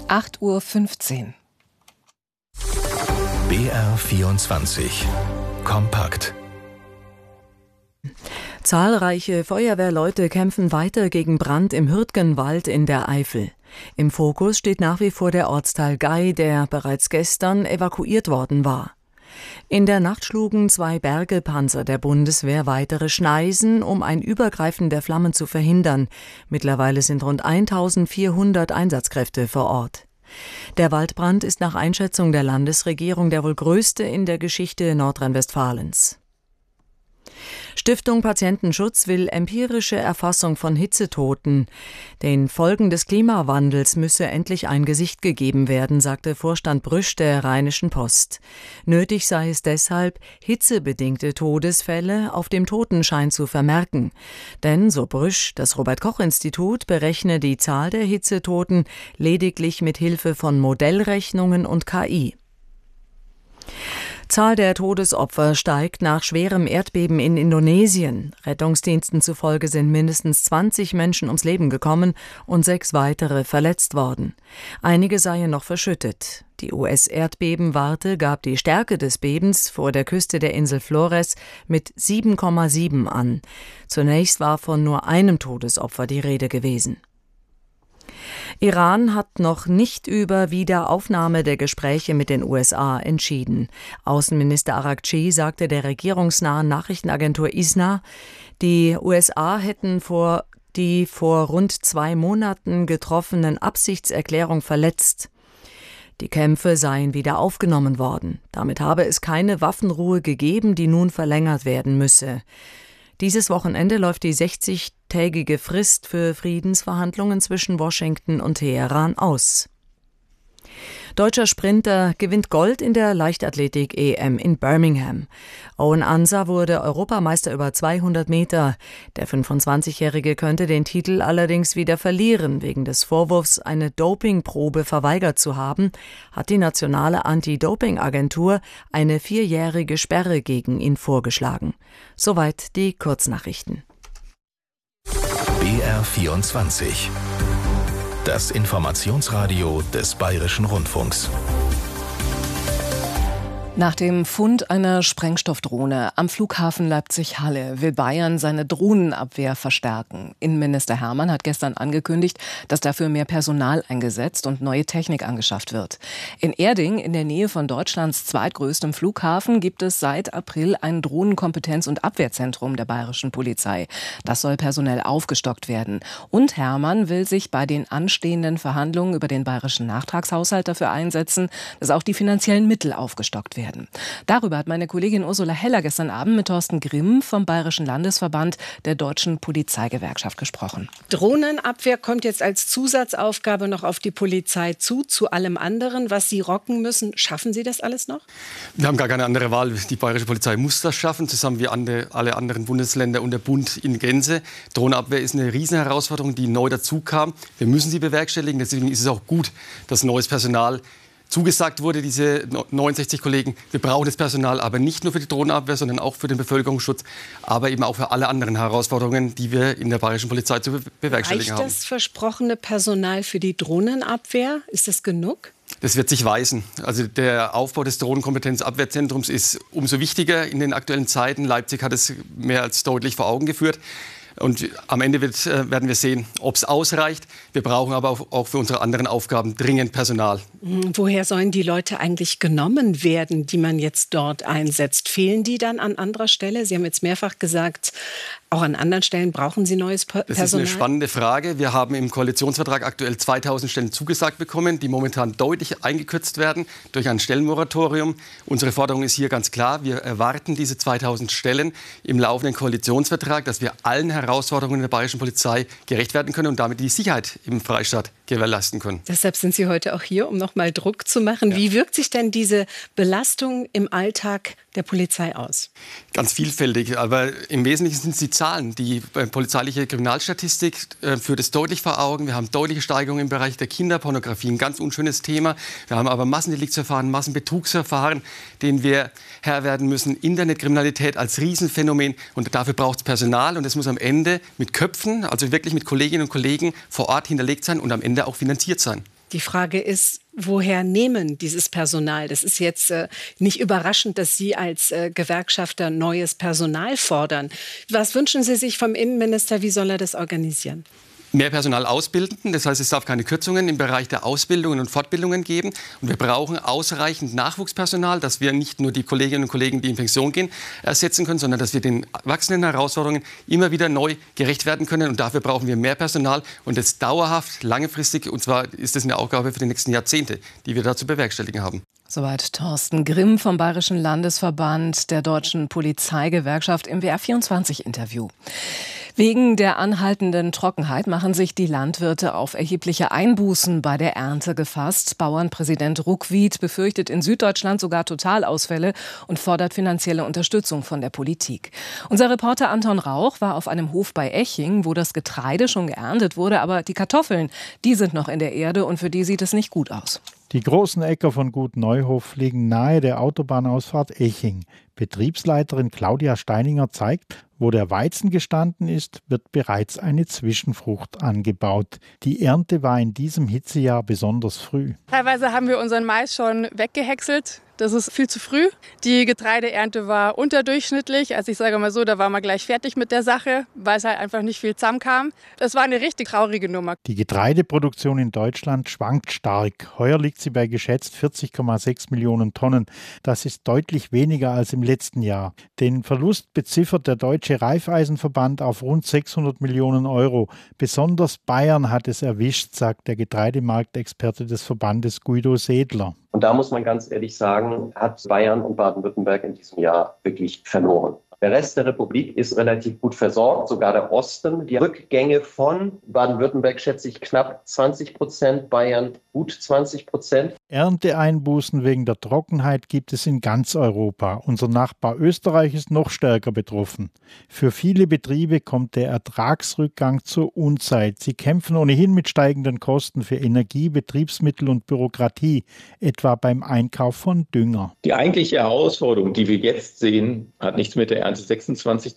8:15 Uhr. BR24 Kompakt. Zahlreiche Feuerwehrleute kämpfen weiter gegen Brand im Hürtgenwald in der Eifel. Im Fokus steht nach wie vor der Ortsteil Gay, der bereits gestern evakuiert worden war. In der Nacht schlugen 2 Bergepanzer der Bundeswehr weitere Schneisen, um ein Übergreifen der Flammen zu verhindern. Mittlerweile sind rund 1400 Einsatzkräfte vor Ort. Der Waldbrand ist nach Einschätzung der Landesregierung der wohl größte in der Geschichte Nordrhein-Westfalens. Stiftung Patientenschutz will empirische Erfassung von Hitzetoten. Den Folgen des Klimawandels müsse endlich ein Gesicht gegeben werden, sagte Vorstand Brüsch der Rheinischen Post. Nötig sei es deshalb, hitzebedingte Todesfälle auf dem Totenschein zu vermerken. Denn, so Brüsch, das Robert-Koch-Institut berechne die Zahl der Hitzetoten lediglich mit Hilfe von Modellrechnungen und KI. Zahl der Todesopfer steigt nach schwerem Erdbeben in Indonesien. Rettungsdiensten zufolge sind mindestens 20 Menschen ums Leben gekommen und 6 weitere verletzt worden. Einige seien noch verschüttet. Die US-Erdbebenwarte gab die Stärke des Bebens vor der Küste der Insel Flores mit 7,7 an. Zunächst war von nur einem Todesopfer die Rede gewesen. Iran hat noch nicht über Wiederaufnahme der Gespräche mit den USA entschieden. Außenminister Araghchi sagte der regierungsnahen Nachrichtenagentur ISNA, die USA hätten die vor rund 2 Monaten getroffenen Absichtserklärung verletzt. Die Kämpfe seien wieder aufgenommen worden. Damit habe es keine Waffenruhe gegeben, die nun verlängert werden müsse. Dieses Wochenende läuft die 60-tägige Frist für Friedensverhandlungen zwischen Washington und Teheran aus. Deutscher Sprinter gewinnt Gold in der Leichtathletik-EM in Birmingham. Owen Ansah wurde Europameister über 200 Meter. Der 25-Jährige könnte den Titel allerdings wieder verlieren. Wegen des Vorwurfs, eine Dopingprobe verweigert zu haben, hat die nationale Anti-Doping-Agentur eine 4-jährige Sperre gegen ihn vorgeschlagen. Soweit die Kurznachrichten. BR24 Das Informationsradio des Bayerischen Rundfunks. Nach dem Fund einer Sprengstoffdrohne am Flughafen Leipzig-Halle will Bayern seine Drohnenabwehr verstärken. Innenminister Hermann hat gestern angekündigt, dass dafür mehr Personal eingesetzt und neue Technik angeschafft wird. In Erding, in der Nähe von Deutschlands zweitgrößtem Flughafen, gibt es seit April ein Drohnenkompetenz- und Abwehrzentrum der bayerischen Polizei. Das soll personell aufgestockt werden. Und Hermann will sich bei den anstehenden Verhandlungen über den bayerischen Nachtragshaushalt dafür einsetzen, dass auch die finanziellen Mittel aufgestockt werden. Darüber hat meine Kollegin Ursula Heller gestern Abend mit Thorsten Grimm vom Bayerischen Landesverband der Deutschen Polizeigewerkschaft gesprochen. Drohnenabwehr kommt jetzt als Zusatzaufgabe noch auf die Polizei zu allem anderen, was sie rocken müssen. Schaffen Sie das alles noch? Wir haben gar keine andere Wahl. Die Bayerische Polizei muss das schaffen, zusammen wie alle anderen Bundesländer und der Bund in Gänze. Drohnenabwehr ist eine Riesenherausforderung, die neu dazu kam. Wir müssen sie bewerkstelligen. Deswegen ist es auch gut, dass neues Personal zugesagt wurde, diese 69 Kollegen. Wir brauchen das Personal aber nicht nur für die Drohnenabwehr, sondern auch für den Bevölkerungsschutz, aber eben auch für alle anderen Herausforderungen, die wir in der Bayerischen Polizei zu bewerkstelligen haben. Reicht das versprochene Personal für die Drohnenabwehr? Ist das genug? Das wird sich weisen. Also der Aufbau des Drohnenkompetenzabwehrzentrums ist umso wichtiger in den aktuellen Zeiten. Leipzig hat es mehr als deutlich vor Augen geführt. Und am Ende werden wir sehen, ob es ausreicht. Wir brauchen aber auch für unsere anderen Aufgaben dringend Personal. Woher sollen die Leute eigentlich genommen werden, die man jetzt dort einsetzt? Fehlen die dann an anderer Stelle? Sie haben jetzt mehrfach gesagt, auch an anderen Stellen brauchen Sie neues Personal? Das ist eine spannende Frage. Wir haben im Koalitionsvertrag aktuell 2000 Stellen zugesagt bekommen, die momentan deutlich eingekürzt werden durch ein Stellenmoratorium. Unsere Forderung ist hier ganz klar. Wir erwarten diese 2000 Stellen im laufenden Koalitionsvertrag, dass wir allen Herausforderungen der Bayerischen Polizei gerecht werden können und damit die Sicherheit im Freistaat gewährleisten können. Deshalb sind Sie heute auch hier, um noch mal Druck zu machen. Ja. Wie wirkt sich denn diese Belastung im Alltag der Polizei aus? Ganz vielfältig, aber im Wesentlichen sind es die Zahlen. Die polizeiliche Kriminalstatistik führt es deutlich vor Augen. Wir haben deutliche Steigerungen im Bereich der Kinderpornografie, ein ganz unschönes Thema. Wir haben aber Massendeliktsverfahren, Massenbetrugsverfahren, denen wir Herr werden müssen. Internetkriminalität als Riesenphänomen und dafür braucht es Personal und es muss am Ende mit Köpfen, also wirklich mit Kolleginnen und Kollegen vor Ort hinterlegt sein und am Ende auch finanziert sein. Die Frage ist, woher nehmen dieses Personal? Das ist jetzt nicht überraschend, dass Sie als Gewerkschafter neues Personal fordern. Was wünschen Sie sich vom Innenminister? Wie soll er das organisieren? Mehr Personal ausbilden, das heißt, es darf keine Kürzungen im Bereich der Ausbildungen und Fortbildungen geben. Und wir brauchen ausreichend Nachwuchspersonal, dass wir nicht nur die Kolleginnen und Kollegen, die in Pension gehen, ersetzen können, sondern dass wir den wachsenden Herausforderungen immer wieder neu gerecht werden können. Und dafür brauchen wir mehr Personal und das dauerhaft, langfristig. Und zwar ist das eine Aufgabe für die nächsten Jahrzehnte, die wir da zu bewerkstelligen haben. Soweit Thorsten Grimm vom Bayerischen Landesverband der Deutschen Polizeigewerkschaft im WR24-Interview. Wegen der anhaltenden Trockenheit machen sich die Landwirte auf erhebliche Einbußen bei der Ernte gefasst. Bauernpräsident Ruckwied befürchtet in Süddeutschland sogar Totalausfälle und fordert finanzielle Unterstützung von der Politik. Unser Reporter Anton Rauch war auf einem Hof bei Eching, wo das Getreide schon geerntet wurde, aber die Kartoffeln, die sind noch in der Erde und für die sieht es nicht gut aus. Die großen Äcker von Gut Neuhof liegen nahe der Autobahnausfahrt Eching. Betriebsleiterin Claudia Steininger zeigt, wo der Weizen gestanden ist, wird bereits eine Zwischenfrucht angebaut. Die Ernte war in diesem Hitzejahr besonders früh. Teilweise haben wir unseren Mais schon weggehäckselt. Das ist viel zu früh. Die Getreideernte war unterdurchschnittlich. Also ich sage mal so, da waren wir gleich fertig mit der Sache, weil es halt einfach nicht viel zusammenkam. Es war eine richtig traurige Nummer. Die Getreideproduktion in Deutschland schwankt stark. Heuer liegt sie bei geschätzt 40,6 Millionen Tonnen. Das ist deutlich weniger als im letzten Jahr. Den Verlust beziffert der Deutsche Raiffeisenverband auf rund 600 Millionen Euro. Besonders Bayern hat es erwischt, sagt der Getreidemarktexperte des Verbandes Guido Sedler. Und da muss man ganz ehrlich sagen, hat Bayern und Baden-Württemberg in diesem Jahr wirklich verloren. Der Rest der Republik ist relativ gut versorgt, sogar der Osten. Die Rückgänge von Baden-Württemberg schätze ich knapp 20%, Bayern gut 20%. Ernteeinbußen wegen der Trockenheit gibt es in ganz Europa. Unser Nachbar Österreich ist noch stärker betroffen. Für viele Betriebe kommt der Ertragsrückgang zur Unzeit. Sie kämpfen ohnehin mit steigenden Kosten für Energie, Betriebsmittel und Bürokratie, etwa beim Einkauf von Dünger. Die eigentliche Herausforderung, die wir jetzt sehen, hat nichts mit der Ernte 26